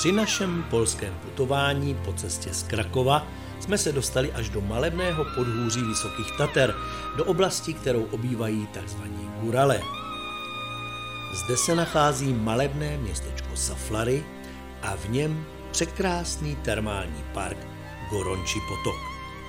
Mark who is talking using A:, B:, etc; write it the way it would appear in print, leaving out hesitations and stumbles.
A: Při našem polském putování po cestě z Krakova jsme se dostali až do malebného podhůří Vysokých Tater, do oblasti, kterou obývají tzv. Gurale. Zde se nachází malebné městečko Saflary a v něm překrásný termální park Gorončí potok.